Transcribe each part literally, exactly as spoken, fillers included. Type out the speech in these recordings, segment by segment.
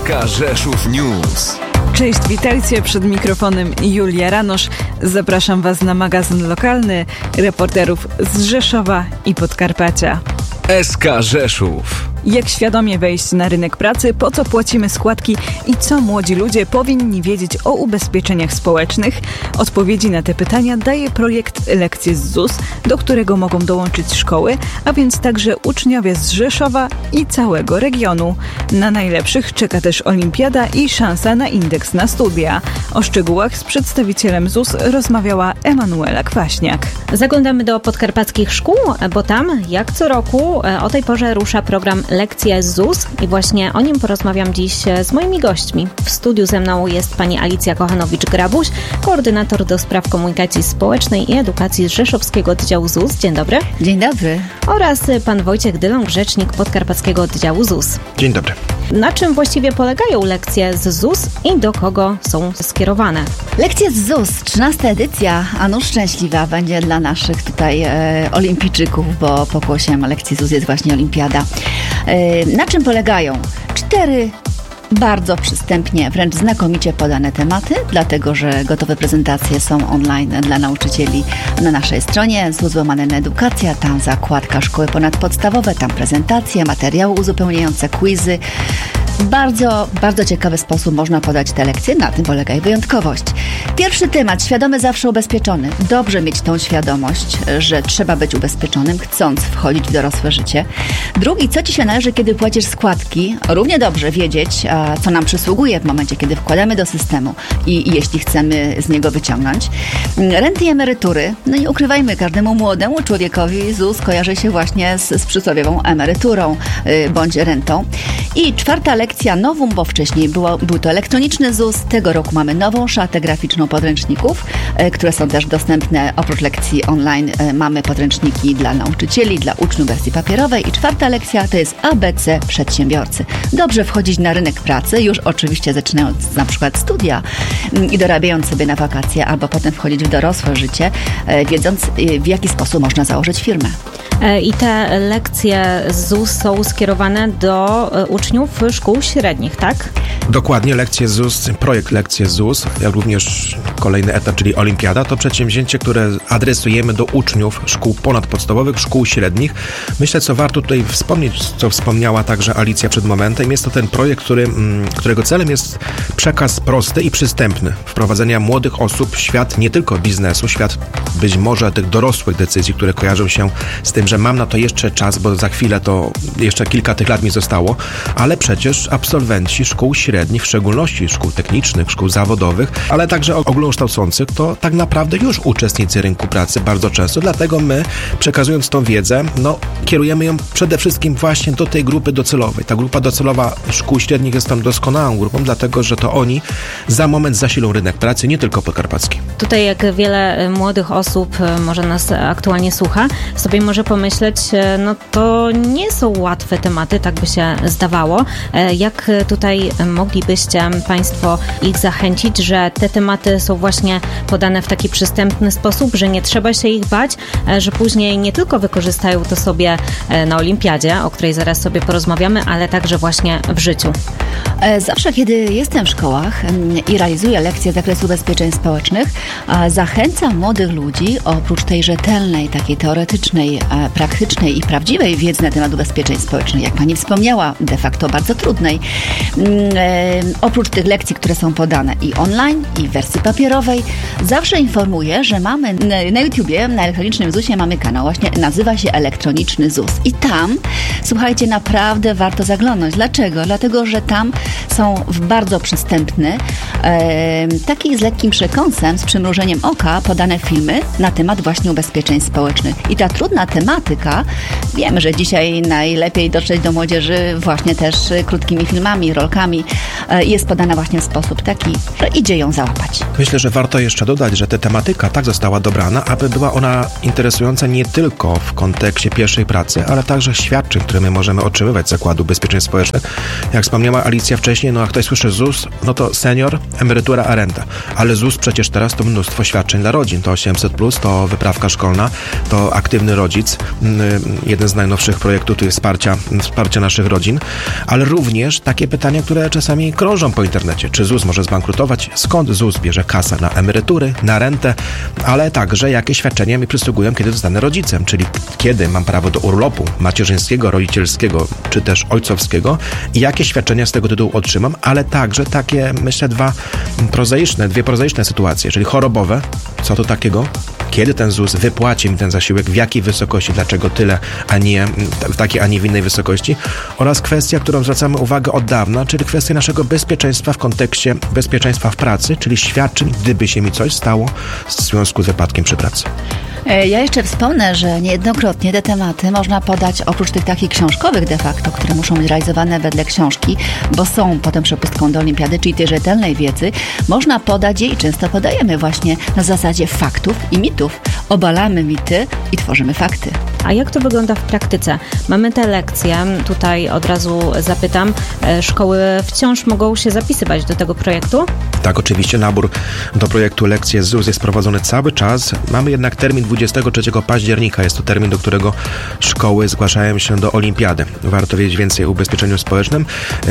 S K Rzeszów News. Cześć, witajcie, przed mikrofonem Julia Ranosz. Zapraszam Was na magazyn lokalny reporterów z Rzeszowa i Podkarpacia. S K Rzeszów. Jak świadomie wejść na rynek pracy, po co płacimy składki i co młodzi ludzie powinni wiedzieć o ubezpieczeniach społecznych? Odpowiedzi na te pytania daje projekt Lekcje z Z U S, do którego mogą dołączyć szkoły, a więc także uczniowie z Rzeszowa i całego regionu. Na najlepszych czeka też olimpiada i szansa na indeks na studia. O szczegółach z przedstawicielem Z U S rozmawiała Emanuela Kwaśniak. Zaglądamy do podkarpackich szkół, bo tam, jak co roku, o tej porze rusza program Lekcje z Z U S i właśnie o nim porozmawiam dziś z moimi gośćmi. W studiu ze mną jest pani Alicja Kochanowicz-Grabuś, koordynator do spraw komunikacji społecznej i edukacji z Rzeszowskiego Oddziału Z U S. Dzień dobry. Dzień dobry. Oraz pan Wojciech Dylon, rzecznik Podkarpackiego Oddziału Z U S. Dzień dobry. Na czym właściwie polegają lekcje z Z U S i do kogo są skierowane? Lekcje z Z U S, trzynasta edycja, a nuż szczęśliwa będzie dla naszych tutaj e, olimpijczyków, bo pokłosiem lekcji z Z U S jest właśnie olimpiada. E, na czym polegają? Cztery bardzo przystępnie, wręcz znakomicie podane tematy, dlatego że gotowe prezentacje są online dla nauczycieli na naszej stronie z U S łamane na edukacja, tam zakładka szkoły ponadpodstawowe, tam prezentacje, materiały uzupełniające, quizy. Bardzo, bardzo ciekawy sposób można podać te lekcje, na tym polega ich wyjątkowość. Pierwszy temat, świadomy zawsze ubezpieczony. Dobrze mieć tą świadomość, że trzeba być ubezpieczonym, chcąc wchodzić w dorosłe życie. Drugi, co Ci się należy, kiedy płacisz składki. Równie dobrze wiedzieć, co nam przysługuje w momencie, kiedy wkładamy do systemu i, i jeśli chcemy z niego wyciągnąć. Renty i emerytury. No nie ukrywajmy, każdemu młodemu człowiekowi Z U S kojarzy się właśnie z, z przysłowiową emeryturą yy, bądź rentą. I czwarta lekcja, nowum, bo wcześniej było, był to elektroniczny Z U S. Tego roku mamy nową szatę graficzną podręczników, e, które są też dostępne. Oprócz lekcji online e, mamy podręczniki dla nauczycieli, dla uczniów w wersji papierowej. I czwarta lekcja to jest A B C przedsiębiorcy. Dobrze wchodzić na rynek pracy, już oczywiście zaczynając na przykład studia m, i dorabiając sobie na wakacje, albo potem wchodzić w dorosłe życie, e, wiedząc e, w jaki sposób można założyć firmę. I te lekcje z Z U S są skierowane do uczniów szkół średnich, tak? Dokładnie, lekcje Z U S, projekt Lekcje z Z U S, jak również kolejny etap, czyli olimpiada, to przedsięwzięcie, które adresujemy do uczniów szkół ponadpodstawowych, szkół średnich. Myślę, co warto tutaj wspomnieć, co wspomniała także Alicja przed momentem, jest to ten projekt, który, którego celem jest przekaz prosty i przystępny, wprowadzenia młodych osób w świat nie tylko biznesu, świat być może tych dorosłych decyzji, które kojarzą się z tym, że mam na to jeszcze czas, bo za chwilę to jeszcze kilka tych lat mi zostało, ale przecież absolwenci szkół średnich, w szczególności szkół technicznych, szkół zawodowych, ale także ogólnokształcących, to tak naprawdę już uczestnicy rynku pracy bardzo często, dlatego my, przekazując tą wiedzę, no kierujemy ją przede wszystkim właśnie do tej grupy docelowej. Ta grupa docelowa szkół średnich jest tam doskonałą grupą, dlatego że to oni za moment zasilą rynek pracy, nie tylko podkarpacki. Tutaj jak wiele młodych osób może nas aktualnie słucha, sobie może pomyśleć, no to nie są łatwe tematy, tak by się zdawało. Jak tutaj moglibyście Państwo ich zachęcić, że te tematy są właśnie podane w taki przystępny sposób, że nie trzeba się ich bać, że później nie tylko wykorzystają to sobie na olimpiadzie, o której zaraz sobie porozmawiamy, ale także właśnie w życiu? Zawsze, kiedy jestem w szkołach i realizuję lekcje z zakresu ubezpieczeń społecznych, zachęcam młodych ludzi, oprócz tej rzetelnej, takiej teoretycznej, praktycznej i prawdziwej wiedzy na temat ubezpieczeń społecznych, jak Pani wspomniała, de facto bardzo trudnej, e, oprócz tych lekcji, które są podane i online, i w wersji papierowej, zawsze informuję, że mamy na YouTubie, na elektronicznym Z U S ie mamy kanał, właśnie nazywa się Elektroniczny Z U S. I tam, słuchajcie, naprawdę warto zaglądnąć. Dlaczego? Dlatego, że tam są w bardzo przystępny, e, taki z lekkim przekąsem, z przymrużeniem oka podane filmy na temat właśnie ubezpieczeń społecznych. I ta trudna tematyka, wiemy, że dzisiaj najlepiej dotrzeć do młodzieży właśnie też krótkimi filmami, rolkami, jest podana właśnie w sposób taki, że idzie ją załapać. Myślę, że warto jeszcze dodać, że ta tematyka tak została dobrana, aby była ona interesująca nie tylko w kontekście pierwszej pracy, ale także świadczeń, które my możemy otrzymywać z Zakładu Ubezpieczeń Społecznych. Jak wspomniała Alicja wcześniej, no a ktoś słyszy Z U S, no to senior, emerytura, a renta. Ale Z U S przecież teraz to mnóstwo świadczeń dla rodzin. To osiemset plus, to wyprawka szkolna, to aktywny rodzic, jeden z najnowszych projektów to jest wsparcia, wsparcia naszych rodzin, ale również takie pytania, które czasami krążą po internecie. Czy ZUS może zbankrutować? Skąd ZUS bierze kasę na emerytury, na rentę, ale także jakie świadczenia mi przysługują, kiedy zostanę rodzicem, czyli kiedy mam prawo do urlopu macierzyńskiego, rodzicielskiego, czy też ojcowskiego i jakie świadczenia z tego tytułu otrzymam, ale także takie, myślę, dwa prozaiczne, dwie prozaiczne sytuacje, czyli chorobowe, co to takiego, kiedy ten ZUS wypłaci mi ten zasiłek, w jakiej wysokości, dlaczego tyle, a nie w takiej, a nie w innej wysokości, oraz kwestia, którą zwracamy uwagę od dawna, czyli kwestia naszego bezpieczeństwa w kontekście bezpieczeństwa w pracy, czyli świadczeń, gdyby się mi coś stało w związku z wypadkiem przy pracy. Ja jeszcze wspomnę, że niejednokrotnie te tematy można podać oprócz tych takich książkowych de facto, które muszą być realizowane wedle książki, bo są potem przepustką do olimpiady, czyli tej rzetelnej wiedzy, można podać je i często podajemy właśnie na zasadzie faktów i mitów. Obalamy mity i tworzymy fakty. A jak to wygląda w praktyce? Mamy te lekcje, tutaj od razu zapytam, szkoły wciąż mogą się zapisywać do tego projektu? Tak, oczywiście nabór do projektu Lekcje ZUS jest prowadzony cały czas. Mamy jednak termin dwudziestego trzeciego października. Jest to termin, do którego szkoły zgłaszają się do olimpiady. Warto wiedzieć więcej o ubezpieczeniu społecznym.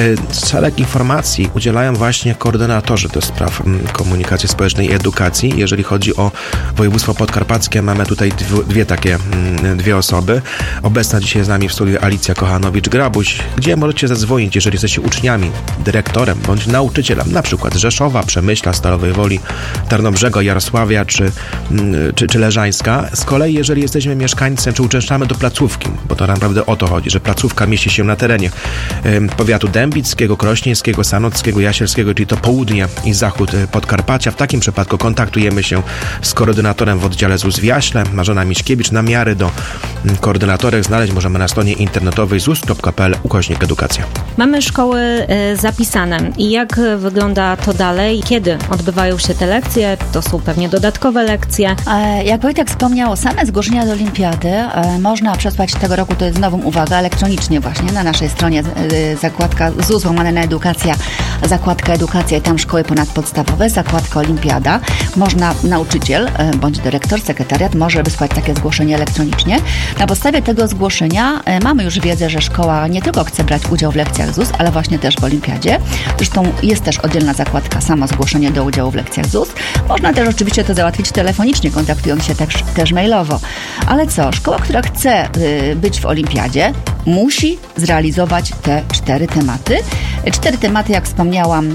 Szereg informacji udzielają właśnie koordynatorzy do spraw komunikacji społecznej i edukacji. Jeżeli chodzi o województwo podkarpackie, mamy tutaj dwie takie, dwie osoby. Obecna dzisiaj z nami w studiu Alicja Kochanowicz-Grabuś, gdzie możecie zadzwonić, jeżeli jesteście uczniami, dyrektorem bądź nauczycielem, na przykład Rzeszowa, Przemyśla, Stalowej Woli, Tarnobrzega, Jarosławia czy, czy, czy Leżańska. Z kolei, jeżeli jesteśmy mieszkańcem, czy uczęszczamy do placówki, bo to naprawdę o to chodzi, że placówka mieści się na terenie powiatu dębickiego, krośnieńskiego, sanockiego, jasielskiego, czyli to południe i zachód Podkarpacia. W takim przypadku kontaktujemy się z koordynatorem w oddziale ZUS w Jaśle, Marzena Miśkiewicz. Namiary do koordynatorek znaleźć możemy na stronie internetowej zus kropka p l ukośnik edukacja. Mamy szkoły zapisane. I jak wygląda to dalej? Kiedy odbywają się te lekcje? To są pewnie dodatkowe lekcje. Jak Wojtek wspomniał, same zgłoszenia do olimpiady można przesłać tego roku, to jest nową uwagę, elektronicznie właśnie na naszej stronie zakładka ZUS łamane na edukacja, zakładka edukacja i tam szkoły ponadpodstawowe, zakładka olimpiada. Można nauczyciel bądź dyrektor, sekretariat może wysłać takie zgłoszenie elektronicznie. Na podstawie tego zgłoszenia mamy już wiedzę, że szkoła nie tylko chce brać udział w lekcjach ZUS, ale właśnie też w olimpiadzie. Zresztą jest też oddzielna zakładka, samo zgłoszenie do udziału w lekcjach ZUS. Można też oczywiście to załatwić telefonicznie, kontaktując się też, też mailowo. Ale co? Szkoła, która chce y, być w olimpiadzie, musi zrealizować te cztery tematy. Cztery tematy, jak wspomniałam,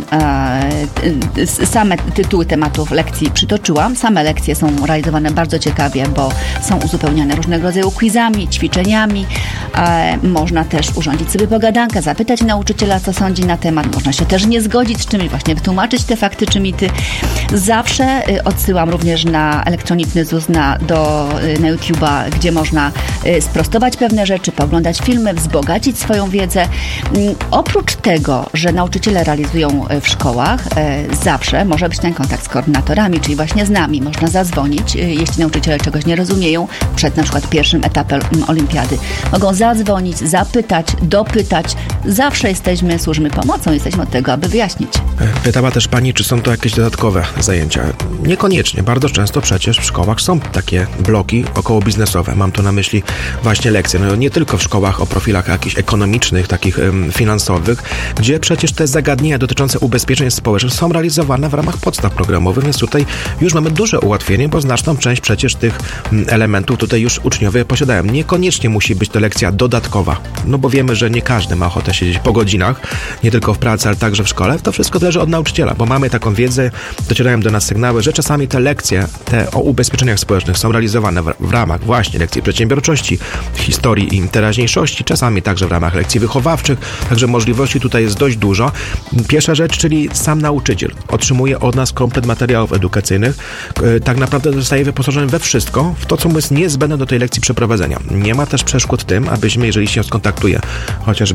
e, same tytuły tematów lekcji przytoczyłam. Same lekcje są realizowane bardzo ciekawie, bo są uzupełniane różnego rodzaju quizami, ćwiczeniami. E, można też urządzić sobie pogadankę, zapytać nauczyciela, co sądzi na temat. Można się też nie zgodzić z czymś, właśnie wytłumaczyć te fakty czy mity. Zawsze y, odsyłam również na elektroniczny ZUS na, do, y, na YouTube'a, gdzie można y, sprostować pewne rzeczy, pooglądać filmy, wzbogacić swoją wiedzę. Y, oprócz tego, że nauczyciele realizują y, w szkołach, y, zawsze może być ten kontakt z koordynatorami, czyli właśnie z nami. Można zadzwonić, y, jeśli nauczyciele czegoś nie rozumieją, przed na przykład pierwszym etapem y, olimpiady. Mogą zadzwonić, zapytać, dopytać. Zawsze jesteśmy, służymy pomocą, jesteśmy od tego, aby wyjaśnić. Pytała też pani, czy są to jakieś dodatkowe zajęcia. Niekoniecznie. Bardzo często przecież w szkołach są takie bloki okołobiznesowe. Mam tu na myśli właśnie lekcje. No nie tylko w szkołach o profilach jakichś ekonomicznych, takich ym, finansowych, gdzie przecież te zagadnienia dotyczące ubezpieczeń społecznych są realizowane w ramach podstaw programowych, więc tutaj już mamy duże ułatwienie, bo znaczną część przecież tych ym, elementów tutaj już uczniowie posiadają. Niekoniecznie musi być to lekcja dodatkowa, no bo wiemy, że nie każdy ma ochotę siedzieć po godzinach, nie tylko w pracy, ale także w szkole. To wszystko zależy od nauczyciela, bo mamy taką wiedzę, docierają do nas sygnały, że czasami te lekcje te o ubezpieczeniach społecznych są realizowane w, w ramach właśnie lekcji przedsiębiorczości, historii i teraźniejszości, czasami także w ramach lekcji wychowawczych, także możliwości tutaj jest dość dużo. Pierwsza rzecz, czyli sam nauczyciel otrzymuje od nas komplet materiałów edukacyjnych, tak naprawdę zostaje wyposażony we wszystko, w to, co mu jest niezbędne do tej lekcji przeprowadzenia. Nie ma też przeszkód w tym, abyśmy, jeżeli się skontaktuje chociażby właśnie z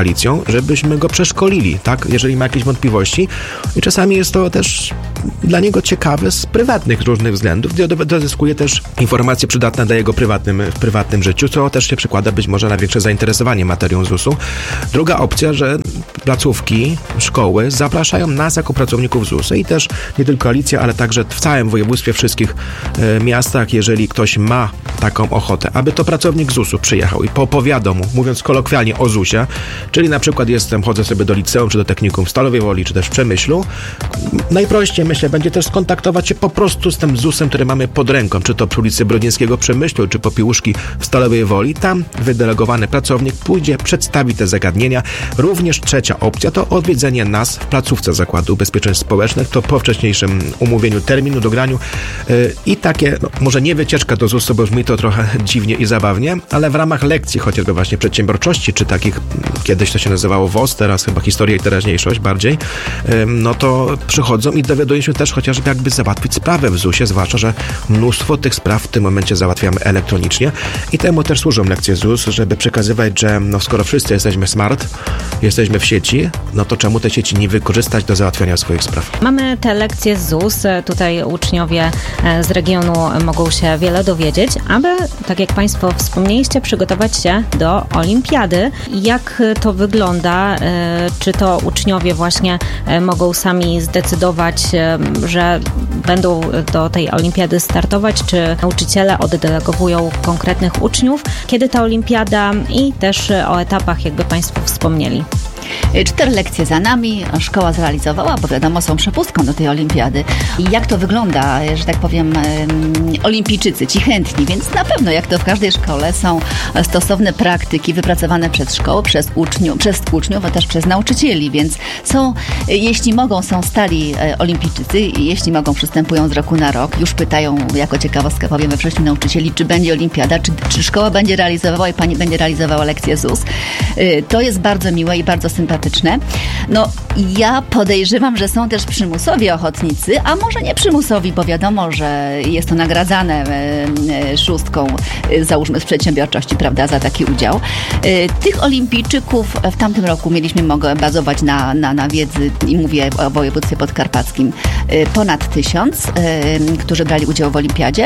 Alicją, żebyśmy go przeszkolili, tak, jeżeli ma jakieś wątpliwości. I czasami jest to też dla niego ciekawe z prywatnych różnych względów, gdzie dozyskuje też informacje przydatne dla jego prywatnym, w prywatnym życiu, co też się przekłada być może na większe zainteresowanie materią zusu. Druga opcja, że placówki, szkoły zapraszają nas jako pracowników zusu i też nie tylko Alicja, ale także w całym województwie, wszystkich e, miastach, jeżeli ktoś ma taką ochotę, aby to pracownik zusu przyjechał i poopowiadał mu, mówiąc kolokwialnie o zusie, czyli na przykład jestem, chodzę sobie do liceum, czy do technikum w Stalowej Woli, czy też w Przemyślu. Najprościej, myślę, będzie też skontaktować się po prostu z tym zusem, który mamy pod ręką, czy to przy ulicy Brodzińskiego w Przemyślu, czy Popiełuszki w Stalowej Woli. Tam wydelegowany pracownik pójdzie, przedstawi te zagadnienia. Również trzecia opcja to odwiedzenie nas w placówce Zakładu Ubezpieczeń Społecznych, to po wcześniejszym umówieniu terminu, dograniu yy, i takie, no, może nie wycieczka do zusu, bo brzmi to trochę dziwnie i zabawnie, ale w ramach lekcji chociażby właśnie przedsiębiorczości, czy takich, kiedyś to się nazywało W O S, teraz chyba historia i teraźniejszość bardziej, yy, no to przychodzą i dowiadują się też chociażby jakby załatwić sprawę w zusie, zwłaszcza, że mnóstwo tych spraw w tym momencie załatwiamy elektronicznie i temu też służą lekcje Z U S, żeby przekazywać, że no skoro wszyscy jesteśmy smart, jesteśmy w sieci, no to czemu te sieci nie wykorzystać do załatwiania swoich spraw? Mamy te lekcje Z U S, tutaj uczniowie z regionu mogą się wiele dowiedzieć, aby, tak jak Państwo wspomnieliście, przygotować się do olimpiady. Jak to wygląda? Czy to uczniowie właśnie mogą sami zdecydować, że będą do tej olimpiady startować, czy nauczyciele oddelegowują konkretnych uczniów? Kiedy ta olimpiada i też o etapach, jakby Państwo wspomnieli. Cztery lekcje za nami, szkoła zrealizowała, bo wiadomo, są przepustką do tej olimpiady. I jak to wygląda, że tak powiem, olimpijczycy, ci chętni, więc na pewno, jak to w każdej szkole, są stosowne praktyki wypracowane przez szkołę, przez uczniów, przez uczniów, a też przez nauczycieli, więc są, jeśli mogą, są stali olimpijczycy i jeśli mogą, przystępują z roku na rok, już pytają, jako ciekawostkę powiem we wrześniu, nauczycieli, czy będzie olimpiada, czy, czy szkoła będzie realizowała i pani będzie realizowała lekcję Z U S. To jest bardzo miłe i bardzo sympatyczne. No, ja podejrzewam, że są też przymusowi ochotnicy, a może nie przymusowi, bo wiadomo, że jest to nagradzane szóstką, załóżmy, z przedsiębiorczości, prawda, za taki udział. Tych olimpijczyków w tamtym roku mieliśmy, mogę bazować na, na, na wiedzy, i mówię o województwie podkarpackim, ponad tysiąc, którzy brali udział w olimpiadzie.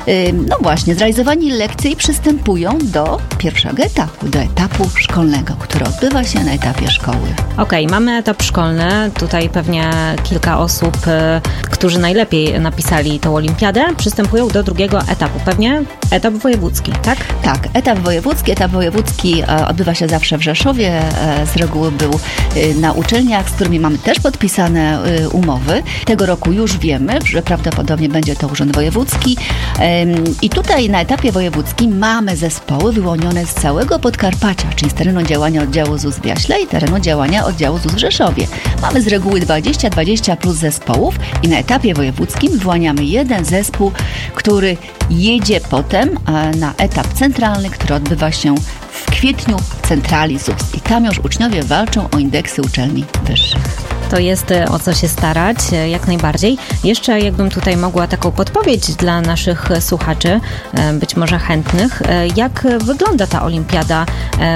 No właśnie, zrealizowani lekcje i przystępują do pierwszego etapu, do etapu szkolnego, który odbywa się na etapie szkoły. Okej, okay, mamy etap szkolny. Tutaj pewnie kilka osób, y, którzy najlepiej napisali tą olimpiadę, przystępują do drugiego etapu. Pewnie etap wojewódzki, tak? Tak, etap wojewódzki. Etap wojewódzki e, odbywa się zawsze w Rzeszowie. E, z reguły był e, na uczelniach, z którymi mamy też podpisane e, umowy. Tego roku już wiemy, że prawdopodobnie będzie to Urząd Wojewódzki. E, I tutaj na etapie wojewódzkim mamy zespoły wyłonione z całego Podkarpacia, czyli z terenu działania oddziału Z U S w Jaśle i terenu działania oddziału Z U S w Rzeszowie. Mamy z reguły dwadzieścia dwadzieścia plus zespołów i na etapie wojewódzkim wyłaniamy jeden zespół, który jedzie potem na etap centralny, który odbywa się w kwietniu w centrali Z U S. I tam już uczniowie walczą o indeksy uczelni wyższych. To jest o co się starać, jak najbardziej. Jeszcze jakbym tutaj mogła taką podpowiedź dla naszych słuchaczy, być może chętnych, jak wygląda ta olimpiada?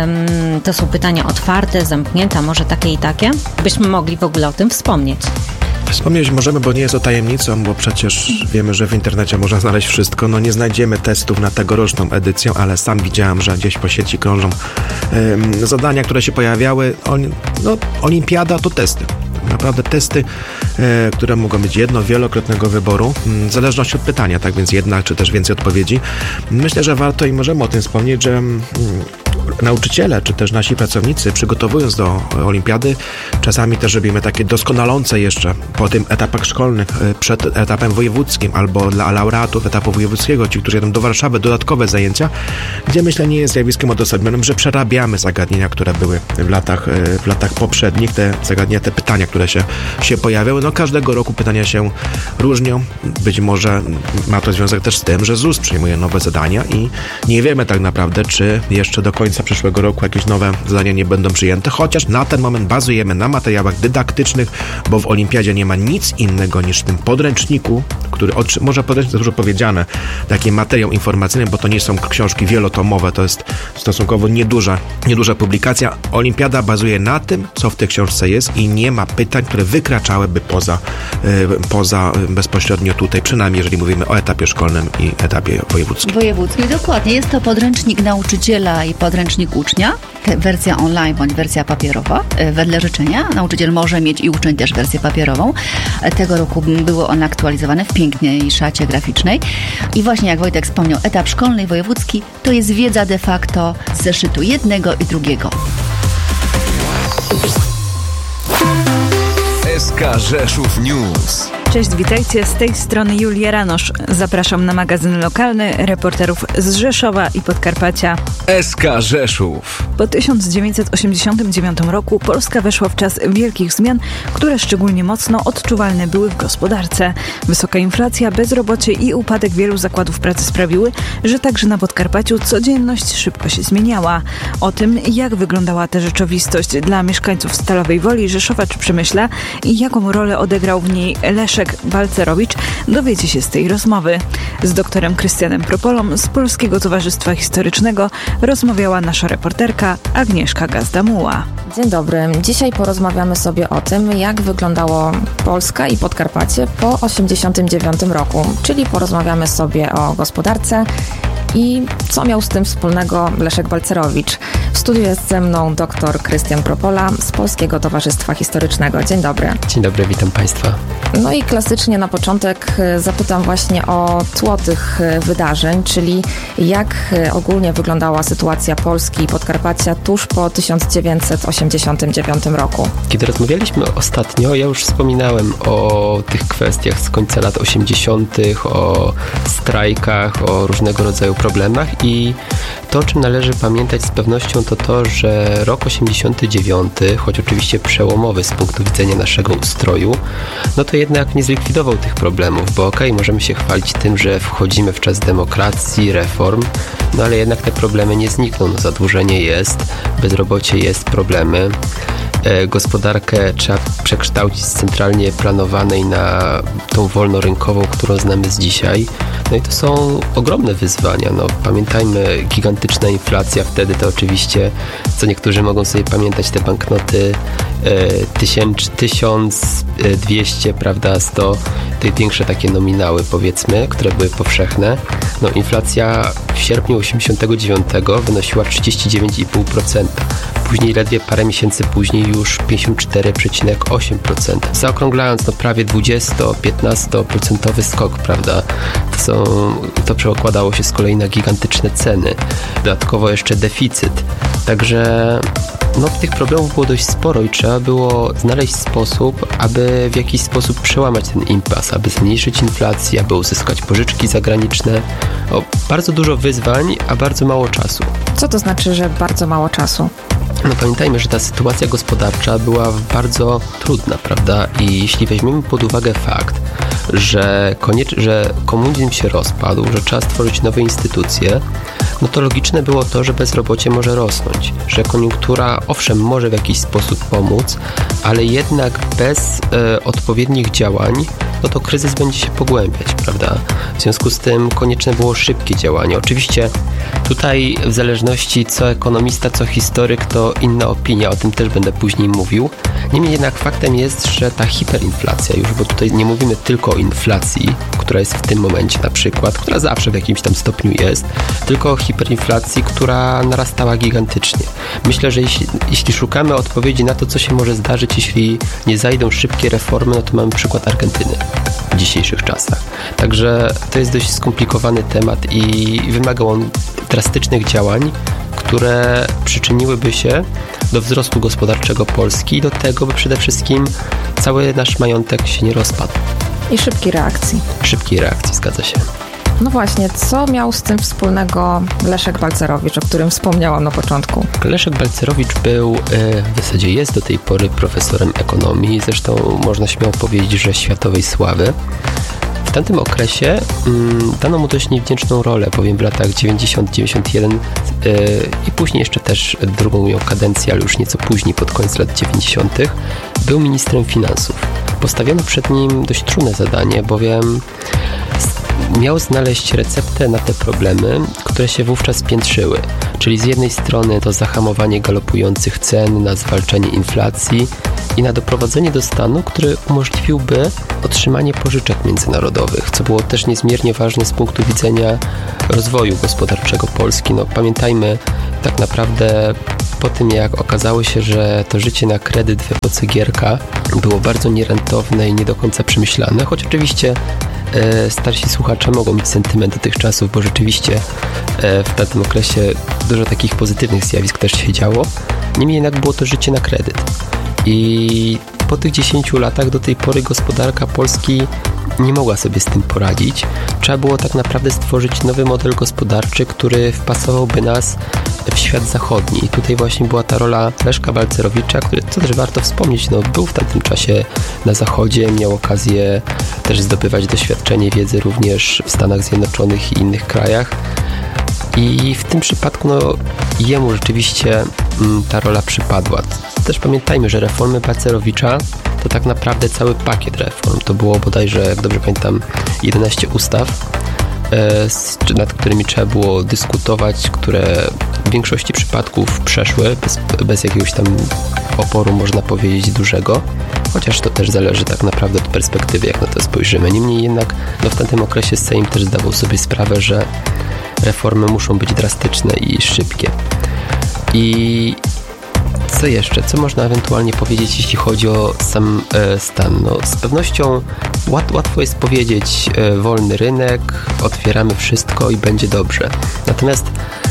To są pytania otwarte, zamknięte, może takie i takie? Byśmy mogli w ogóle o tym wspomnieć. Wspomnieć możemy, bo nie jest to tajemnicą, bo przecież wiemy, że w internecie można znaleźć wszystko. No nie znajdziemy testów na tegoroczną edycję, ale sam widziałem, że gdzieś po sieci krążą um, zadania, które się pojawiały. On, no, olimpiada to testy. Naprawdę testy, e, które mogą być jedno, wielokrotnego wyboru, w zależności od pytania, tak więc jedna czy też więcej odpowiedzi. Myślę, że warto i możemy o tym wspomnieć, że mm, nauczyciele, czy też nasi pracownicy, przygotowując do olimpiady, czasami też robimy takie doskonalące jeszcze po tym etapach szkolnych, przed etapem wojewódzkim, albo dla laureatów etapu wojewódzkiego, ci, którzy jadą do Warszawy, dodatkowe zajęcia, gdzie myślę nie jest zjawiskiem odosobnionym, że przerabiamy zagadnienia, które były w latach, w latach poprzednich, te zagadnienia, te pytania, które się, się pojawiały. No każdego roku pytania się różnią. Być może ma to związek też z tym, że Z U S przyjmuje nowe zadania i nie wiemy tak naprawdę, czy jeszcze do końca końca przyszłego roku jakieś nowe zadania nie będą przyjęte, chociaż na ten moment bazujemy na materiałach dydaktycznych, bo w olimpiadzie nie ma nic innego niż w tym podręczniku, który, otrzy- może podręcznik to dużo powiedziane, taki materiał informacyjny, bo to nie są książki wielotomowe, to jest stosunkowo nieduża, nieduża publikacja. Olimpiada bazuje na tym, co w tej książce jest i nie ma pytań, które wykraczałyby poza, y, poza y, bezpośrednio tutaj, przynajmniej jeżeli mówimy o etapie szkolnym i etapie wojewódzkim. Wojewódzki, dokładnie. Jest to podręcznik nauczyciela i podręcznik ucznia, wersja online bądź wersja papierowa, wedle życzenia. Nauczyciel może mieć i uczeń też wersję papierową. Tego roku były one aktualizowane w pięknej szacie graficznej. I właśnie jak Wojtek wspomniał, etap szkolny i wojewódzki to jest wiedza de facto z zeszytu jednego i drugiego. S K Rzeszów News. Cześć, witajcie, z tej strony Julia Ranosz. Zapraszam na magazyn lokalny reporterów z Rzeszowa i Podkarpacia. S K Rzeszów. Po tysiąc dziewięćset osiemdziesiątym dziewiątym roku Polska weszła w czas wielkich zmian, które szczególnie mocno odczuwalne były w gospodarce. Wysoka inflacja, bezrobocie i upadek wielu zakładów pracy sprawiły, że także na Podkarpaciu codzienność szybko się zmieniała. O tym, jak wyglądała ta rzeczywistość dla mieszkańców Stalowej Woli, Rzeszowa czy Przemyśla i jaką rolę odegrał w niej Leszek Balcerowicz, dowiecie się z tej rozmowy. Z doktorem Krystianem Propolą z Polskiego Towarzystwa Historycznego rozmawiała nasza reporterka Agnieszka Gazdamuła. Dzień dobry. Dzisiaj porozmawiamy sobie o tym, jak wyglądało Polska i Podkarpacie po osiemdziesiątym dziewiątym roku, czyli porozmawiamy sobie o gospodarce i co miał z tym wspólnego Leszek Balcerowicz. W studiu jest ze mną dr Krystian Propola z Polskiego Towarzystwa Historycznego. Dzień dobry. Dzień dobry, witam Państwa. No i klasycznie na początek zapytam właśnie o tło tych wydarzeń, czyli jak ogólnie wyglądała sytuacja Polski i Podkarpacia tuż po tysiąc dziewięćset osiemdziesiątym dziewiątym roku. Kiedy rozmawialiśmy ostatnio, ja już wspominałem o tych kwestiach z końca lat osiemdziesiątych, o strajkach, o różnego rodzaju problemach i to, o czym należy pamiętać z pewnością, to to, że rok osiemdziesiąty dziewiąty, choć oczywiście przełomowy z punktu widzenia naszego ustroju, no to jednak nie zlikwidował tych problemów, bo okej, okay, możemy się chwalić tym, że wchodzimy w czas demokracji, reform, no ale jednak te problemy nie znikną. No, zadłużenie jest, bezrobocie jest, problemy. E, gospodarkę trzeba przekształcić z centralnie planowanej na tą wolnorynkową, którą znamy z dzisiaj. No i to są ogromne wyzwania. No, pamiętajmy, gigantyczna inflacja wtedy to oczywiście, co niektórzy mogą sobie pamiętać, te banknoty e, tysiąc dwieście, prawda, sto, te większe takie nominały, powiedzmy, które były powszechne. No, inflacja w sierpniu osiemdziesiątego dziewiątego wynosiła trzydzieści dziewięć i pół procent. Później ledwie parę miesięcy później już pięćdziesiąt cztery przecinek osiem procent. Zaokrąglając, no prawie dwudziesto-piętnasto procentowy skok, prawda? To, są, to przekładało się z kolei na gigantyczne ceny. Dodatkowo jeszcze deficyt. Także no, tych problemów było dość sporo i trzeba było znaleźć sposób, aby w jakiś sposób przełamać ten impas, aby zmniejszyć inflację, aby uzyskać pożyczki zagraniczne. O, bardzo dużo wyzwań, a bardzo mało czasu. Co to znaczy, że bardzo mało czasu? No pamiętajmy, że ta sytuacja gospodarcza była bardzo trudna, prawda? I jeśli weźmiemy pod uwagę fakt, że, koniecz- że komunizm się rozpadł, że trzeba stworzyć nowe instytucje, no to logiczne było to, że bezrobocie może rosnąć, że koniunktura owszem może w jakiś sposób pomóc, ale jednak bez e, odpowiednich działań, no to kryzys będzie się pogłębiać, prawda? W związku z tym konieczne było szybkie działanie. Oczywiście tutaj w zależności co ekonomista, co historyk, to inna opinia, o tym też będę później mówił. Niemniej jednak faktem jest, że ta hiperinflacja już, bo tutaj nie mówimy tylko o inflacji, która jest w tym momencie na przykład, która zawsze w jakimś tam stopniu jest, tylko o hiperinflacji, która narastała gigantycznie. Myślę, że jeśli, jeśli szukamy odpowiedzi na to, co się może zdarzyć, jeśli nie zajdą szybkie reformy, no to mamy przykład Argentyny w dzisiejszych czasach. Także to jest dość skomplikowany temat i wymagał on drastycznych działań, które przyczyniłyby się do wzrostu gospodarczego Polski i do tego, by przede wszystkim cały nasz majątek się nie rozpadł. I szybkiej reakcji. Szybkiej reakcji, zgadza się. No właśnie, co miał z tym wspólnego Leszek Balcerowicz, o którym wspomniałam na początku? Leszek Balcerowicz był, w zasadzie jest do tej pory profesorem ekonomii, zresztą można śmiało powiedzieć, że światowej sławy. W tamtym okresie mm, dano mu dość niewdzięczną rolę, bowiem w latach dziewięćdziesiątym dziewięćdziesiątym pierwszym yy, i później jeszcze też drugą miał kadencję, ale już nieco później, pod koniec lat dziewięćdziesiątych był ministrem finansów. Postawiono przed nim dość trudne zadanie, bowiem miał znaleźć receptę na te problemy, które się wówczas piętrzyły. Czyli z jednej strony to zahamowanie galopujących cen, na zwalczenie inflacji i na doprowadzenie do stanu, który umożliwiłby otrzymanie pożyczek międzynarodowych, co było też niezmiernie ważne z punktu widzenia rozwoju gospodarczego Polski. No, pamiętajmy, tak naprawdę po tym, jak okazało się, że to życie na kredyt w epoce Gierka było bardzo nierentowne i nie do końca przemyślane, choć oczywiście e, starsi słuchacze mogą mieć sentyment do tych czasów, bo rzeczywiście e, w tamtym okresie dużo takich pozytywnych zjawisk też się działo. Niemniej jednak było to życie na kredyt. I po tych dziesięciu latach do tej pory gospodarka Polski nie mogła sobie z tym poradzić. Trzeba było tak naprawdę stworzyć nowy model gospodarczy, który wpasowałby nas w świat zachodni. I tutaj właśnie była ta rola Leszka Balcerowicza, który, co też warto wspomnieć, no, był w tamtym czasie na zachodzie, miał okazję też zdobywać doświadczenie, wiedzy również w Stanach Zjednoczonych i innych krajach. I w tym przypadku no, jemu rzeczywiście mm, ta rola przypadła. Też pamiętajmy, że reformy Balcerowicza to tak naprawdę cały pakiet reform. To było bodajże, jak dobrze pamiętam, jedenaście ustaw, e, nad którymi trzeba było dyskutować, które w większości przypadków przeszły bez, bez jakiegoś tam oporu, można powiedzieć, dużego. Chociaż to też zależy tak naprawdę od perspektywy, jak na to spojrzymy. Niemniej jednak no, w tamtym okresie Sejm też zdawał sobie sprawę, że reformy muszą być drastyczne i szybkie. I co jeszcze? Co można ewentualnie powiedzieć, jeśli chodzi o sam e, stan? No, z pewnością łat, łatwo jest powiedzieć e, wolny rynek, otwieramy wszystko i będzie dobrze. Natomiast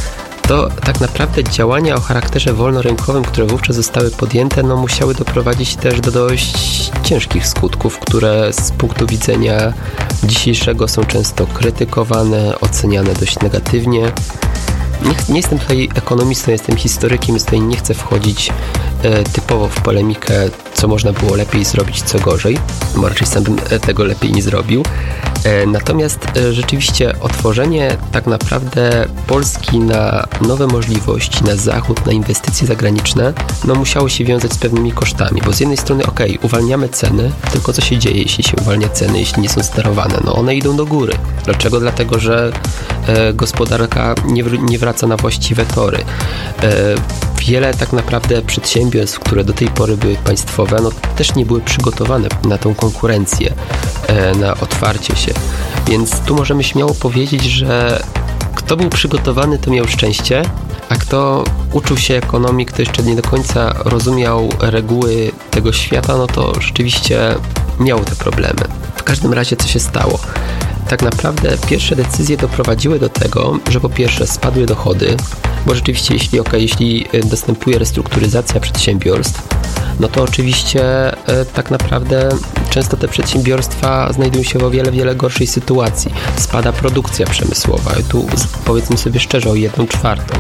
to tak naprawdę działania o charakterze wolnorynkowym, które wówczas zostały podjęte, no musiały doprowadzić też do dość ciężkich skutków, które z punktu widzenia dzisiejszego są często krytykowane, oceniane dość negatywnie. Nie, nie jestem tutaj ekonomistą, jestem historykiem, więc tutaj nie chcę wchodzić e, typowo w polemikę, co można było lepiej zrobić, co gorzej, bo raczej sam bym tego lepiej nie zrobił. E, natomiast e, rzeczywiście otworzenie tak naprawdę Polski na nowe możliwości, na zachód, na inwestycje zagraniczne, no musiało się wiązać z pewnymi kosztami, bo z jednej strony okej, okay, uwalniamy ceny, tylko co się dzieje, jeśli się uwalnia ceny, jeśli nie są sterowane? No one idą do góry. Dlaczego? Dlatego, że e, gospodarka nie, nie wraca na właściwe tory. E, wiele tak naprawdę przedsiębiorstw, które do tej pory były państwowe, no też nie były przygotowane na tą konkurencję, e, na otwarcie się. Więc tu możemy śmiało powiedzieć, że kto był przygotowany, to miał szczęście, a kto uczył się ekonomii, kto jeszcze nie do końca rozumiał reguły tego świata, no to rzeczywiście miał te problemy. W każdym razie co się stało? Tak naprawdę pierwsze decyzje doprowadziły do tego, że po pierwsze spadły dochody, bo rzeczywiście jeśli, okay, jeśli następuje restrukturyzacja przedsiębiorstw, no to oczywiście e, tak naprawdę często te przedsiębiorstwa znajdują się w o wiele, wiele gorszej sytuacji. Spada produkcja przemysłowa i tu powiedzmy sobie szczerze o jedną czwartą.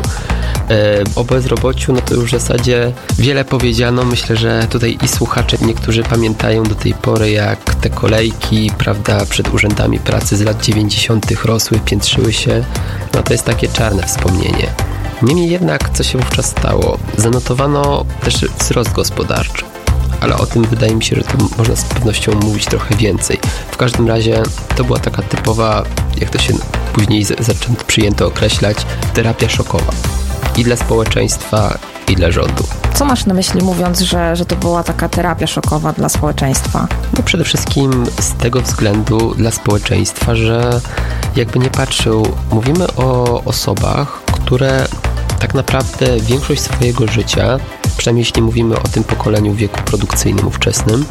E, o bezrobociu, no to już w zasadzie wiele powiedziano. Myślę, że tutaj i słuchacze niektórzy pamiętają do tej pory, jak te kolejki, prawda, przed urzędami pracy z lat dziewięćdziesiątych rosły, piętrzyły się. No to jest takie czarne wspomnienie. Niemniej jednak, co się wówczas stało? Zanotowano też wzrost gospodarczy, ale o tym wydaje mi się, że tu można z pewnością mówić trochę więcej. W każdym razie to była taka typowa, jak to się później zaczęto, przyjęto określać, terapia szokowa. I dla społeczeństwa, i dla rządu. Co masz na myśli, mówiąc, że, że to była taka terapia szokowa dla społeczeństwa? No przede wszystkim z tego względu dla społeczeństwa, że jakby nie patrzył, mówimy o osobach, które tak naprawdę większość swojego życia, przynajmniej jeśli mówimy o tym pokoleniu w wieku produkcyjnym ówczesnym,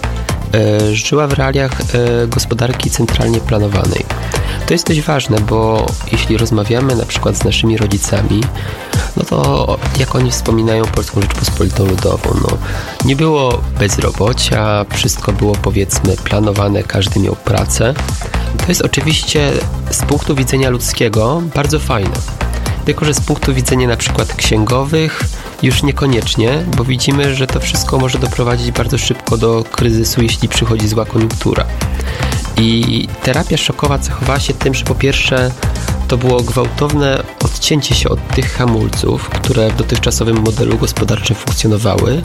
e, żyła w realiach e, gospodarki centralnie planowanej. To jest dość ważne, bo jeśli rozmawiamy na przykład z naszymi rodzicami, no to jak oni wspominają Polską Rzeczpospolitą Ludową, no nie było bezrobocia, wszystko było powiedzmy planowane, każdy miał pracę. To jest oczywiście z punktu widzenia ludzkiego bardzo fajne. Tylko że z punktu widzenia na przykład księgowych już niekoniecznie, bo widzimy, że to wszystko może doprowadzić bardzo szybko do kryzysu, jeśli przychodzi zła koniunktura. I terapia szokowa cechowała się tym, że po pierwsze to było gwałtowne odcięcie się od tych hamulców, które w dotychczasowym modelu gospodarczym funkcjonowały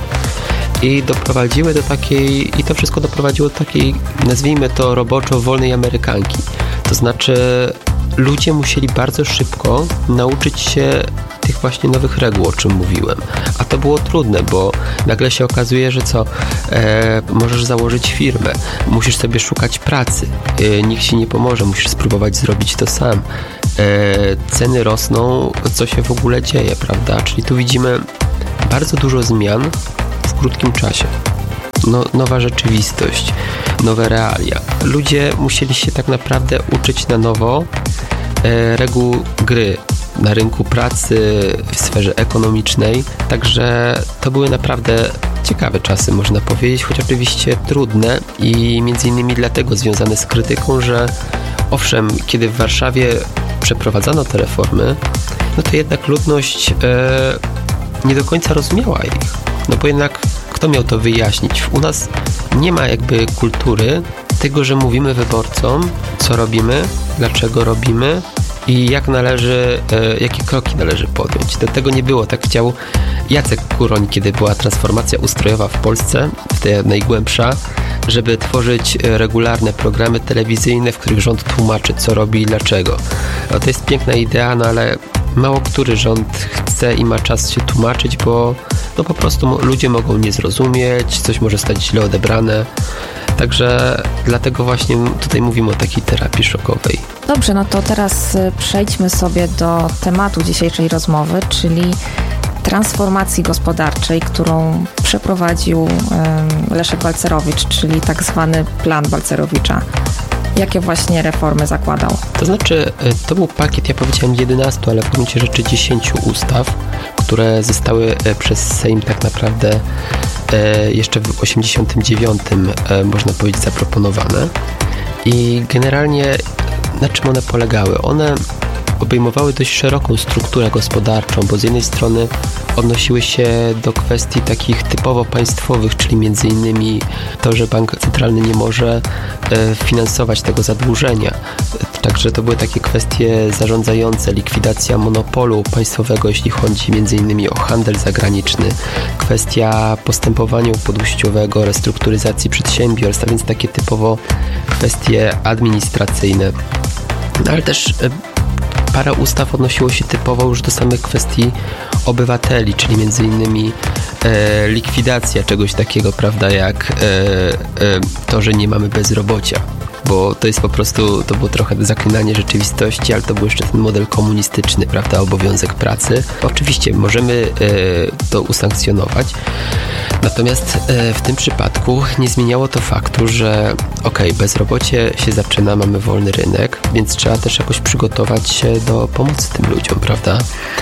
i doprowadziły do takiej, i to wszystko doprowadziło do takiej, nazwijmy to roboczo, wolnej Amerykanki. To znaczy ludzie musieli bardzo szybko nauczyć się tych właśnie nowych reguł, o czym mówiłem. A to było trudne, bo nagle się okazuje, że co, e, możesz założyć firmę, musisz sobie szukać pracy, e, nikt ci nie pomoże, musisz spróbować zrobić to sam. E, ceny rosną, co się w ogóle dzieje, prawda? Czyli tu widzimy bardzo dużo zmian w krótkim czasie. No, nowa rzeczywistość, nowe realia. Ludzie musieli się tak naprawdę uczyć na nowo e, reguł gry na rynku pracy, w sferze ekonomicznej. Także to były naprawdę ciekawe czasy, można powiedzieć, choć oczywiście trudne i między innymi dlatego związane z krytyką, że owszem, kiedy w Warszawie przeprowadzano te reformy, no to jednak ludność e, nie do końca rozumiała ich. No bo jednak kto miał to wyjaśnić? U nas nie ma jakby kultury tego, że mówimy wyborcom, co robimy, dlaczego robimy i jak należy, e, jakie kroki należy podjąć. Do tego nie było. Tak chciał Jacek Kuroń, kiedy była transformacja ustrojowa w Polsce, w tej najgłębsza, żeby tworzyć regularne programy telewizyjne, w których rząd tłumaczy, co robi i dlaczego. No, to jest piękna idea, no ale mało który rząd chce i ma czas się tłumaczyć, bo no po prostu ludzie mogą nie zrozumieć, coś może stać źle odebrane. Także dlatego właśnie tutaj mówimy o takiej terapii szokowej. Dobrze, no to teraz przejdźmy sobie do tematu dzisiejszej rozmowy, czyli transformacji gospodarczej, którą przeprowadził Leszek Balcerowicz, czyli tak zwany plan Balcerowicza. Jakie właśnie reformy zakładał? To znaczy, to był pakiet, ja powiedziałem jedenastu, ale w gruncie rzeczy dziesięciu ustaw, które zostały przez Sejm tak naprawdę jeszcze w osiemdziesiątym dziewiątym można powiedzieć zaproponowane. I generalnie na czym one polegały? One obejmowały dość szeroką strukturę gospodarczą, bo z jednej strony odnosiły się do kwestii takich typowo państwowych, czyli między innymi to, że bank centralny nie może e, finansować tego zadłużenia. Także to były takie kwestie zarządzające, likwidacja monopolu państwowego, jeśli chodzi między innymi o handel zagraniczny, kwestia postępowania upadłościowego, restrukturyzacji przedsiębiorstw, a więc takie typowo kwestie administracyjne. No, ale też e, parę ustaw odnosiło się typowo już do samych kwestii obywateli, czyli między innymi e, likwidacja czegoś takiego, prawda, jak e, e, to, że nie mamy bezrobocia, bo to jest po prostu, to było trochę zaklinanie rzeczywistości, ale to był jeszcze ten model komunistyczny, prawda, obowiązek pracy. Oczywiście możemy e, to usankcjonować, natomiast e, w tym przypadku nie zmieniało to faktu, że okej, okay, bezrobocie się zaczyna, mamy wolny rynek, więc trzeba też jakoś przygotować się do pomocy tym ludziom, prawda?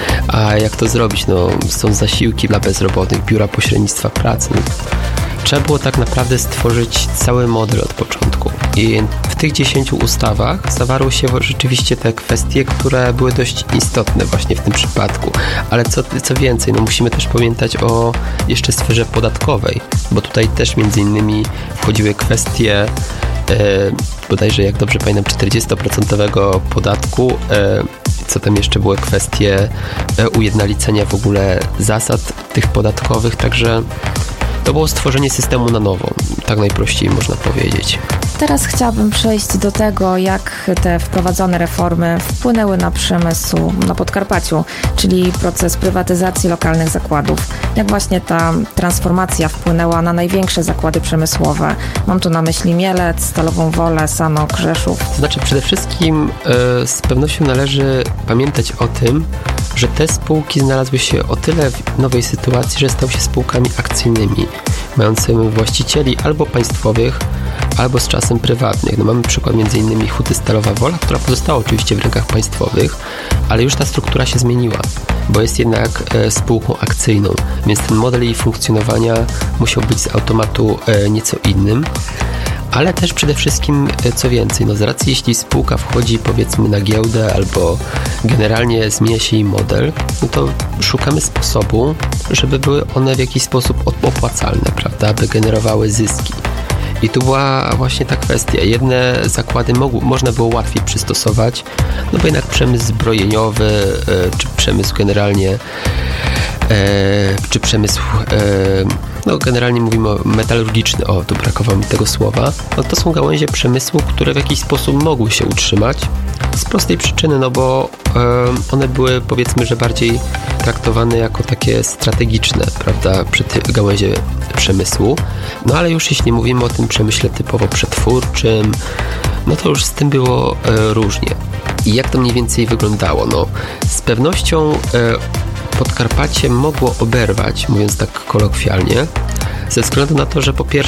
A jak to zrobić? No, są zasiłki dla bezrobotnych, biura pośrednictwa pracy. No, trzeba było tak naprawdę stworzyć cały model od początku. I w tych dziesięciu ustawach zawarły się rzeczywiście te kwestie, które były dość istotne właśnie w tym przypadku. Ale co, co więcej, no musimy też pamiętać o jeszcze sferze podatkowej, bo tutaj też między innymi wchodziły kwestie e, bodajże, jak dobrze pamiętam, czterdziestoprocentowego podatku, e, co tam jeszcze były kwestie e, ujednolicenia w ogóle zasad tych podatkowych, także to było stworzenie systemu na nowo, tak najprościej można powiedzieć. Teraz chciałabym przejść do tego, jak te wprowadzone reformy wpłynęły na przemysł na Podkarpaciu, czyli proces prywatyzacji lokalnych zakładów. Jak właśnie ta transformacja wpłynęła na największe zakłady przemysłowe? Mam tu na myśli Mielec, Stalową Wolę, Sanok, Rzeszów. To znaczy przede wszystkim e, z pewnością należy pamiętać o tym, że te spółki znalazły się o tyle w nowej sytuacji, że stały się spółkami akcyjnymi, mającymi właścicieli albo państwowych, albo z czasem prywatnych. No mamy przykład między innymi Huty Stalowa Wola, która pozostała oczywiście w rękach państwowych, ale już ta struktura się zmieniła, bo jest jednak e, spółką akcyjną, więc ten model jej funkcjonowania musiał być z automatu e, nieco innym. Ale też przede wszystkim, co więcej, no z racji jeśli spółka wchodzi powiedzmy na giełdę albo generalnie zmienia się jej model, no to szukamy sposobu, żeby były one w jakiś sposób opłacalne, prawda, aby generowały zyski. I tu była właśnie ta kwestia. Jedne zakłady mogło, można było łatwiej przystosować, no bo jednak przemysł zbrojeniowy, e, czy przemysł generalnie, e, czy przemysł, e, no generalnie mówimy o metalurgiczny, o, tu brakowało mi tego słowa, no to są gałęzie przemysłu, które w jakiś sposób mogły się utrzymać, z prostej przyczyny, no bo e, one były, powiedzmy, że bardziej traktowane jako takie strategiczne, prawda, gałęzie przemysłu. No ale już jeśli mówimy o tym przemyśle typowo przetwórczym, no to już z tym było e, różnie. I jak to mniej więcej wyglądało? No, z pewnością e, Podkarpacie mogło oberwać, mówiąc tak kolokwialnie, ze względu na to, że po pierwsze